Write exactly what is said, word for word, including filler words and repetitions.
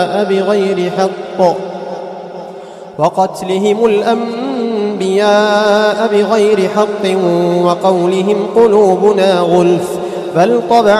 بغير حق وقتلهم الأنبياء بغير حق وقولهم قلوبنا غلف بل طبع